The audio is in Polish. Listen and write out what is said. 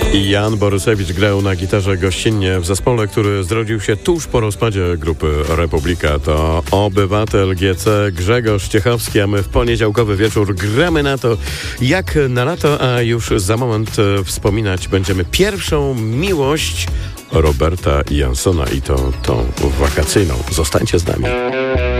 Jan Borysewicz grał na gitarze gościnnie w zespole, który zrodził się tuż po rozpadzie grupy Republika. To obywatel GC Grzegorz Ciechowski, a my w poniedziałkowy wieczór gramy na to, jak na lato, a już za moment wspominać będziemy pierwszą miłość Roberta Jansona i to tą wakacyjną. Zostańcie z nami.